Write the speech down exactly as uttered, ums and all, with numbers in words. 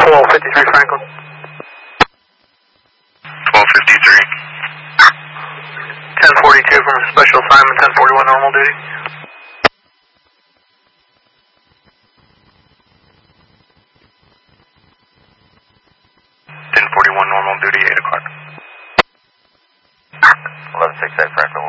twelve fifty-three Franklin. twelve fifty-three. ten forty-two from special assignment, ten forty-one normal duty. ten forty-one normal duty, eight o'clock. eleven six eight Franklin.